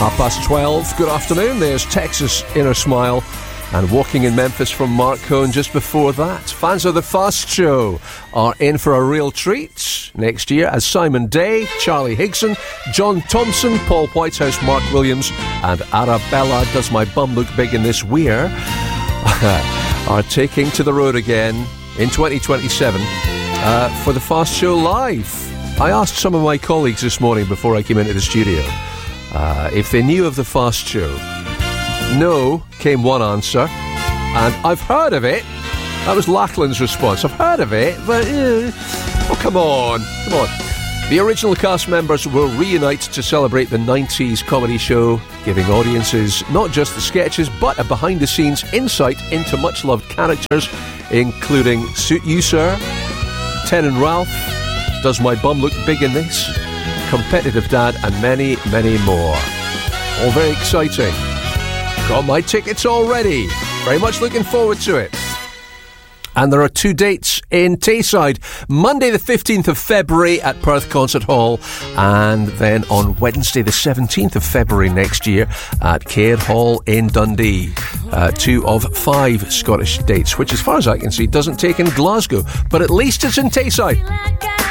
12:30. Good afternoon. There's Texas Inner Smile and Walking in Memphis from Mark Cohn just before that. Fans of The Fast Show are in for a real treat next year as Simon Day, Charlie Higson, John Thompson, Paul Whitehouse, Mark Williams and Arabella Does My Bum Look Big in This Weir are taking to the road again in 2027 for The Fast Show Live. I asked some of my colleagues this morning before I came into the studio if they knew of The Fast Show. No, came one answer, and I've heard of it. That was Lachlan's response. I've heard of it, but oh, come on. The original cast members will reunite to celebrate the 90s comedy show, giving audiences not just the sketches, but a behind-the-scenes insight into much-loved characters, including Suit You, Sir, Ted and Ralph, Does My Bum Look Big in This?, Competitive Dad, and many, many more. All very exciting. Got my tickets already. Very much looking forward to it. And there are 2 dates in Tayside. Monday the 15th of February at Perth Concert Hall, and then on Wednesday the 17th of February next year at Caird Hall in Dundee. 2 of 5 Scottish dates, which as far as I can see doesn't take in Glasgow, but at least it's in Tayside.